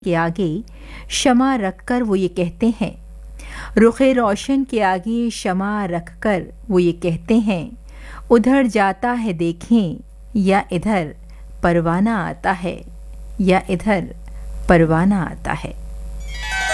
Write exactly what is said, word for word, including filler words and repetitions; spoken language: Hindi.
के आगे शमा रखकर वो ये कहते हैं, रुखे रोशन के आगे शमा रखकर वो ये कहते हैं, उधर जाता है देखें या इधर परवाना आता है, या इधर परवाना आता है।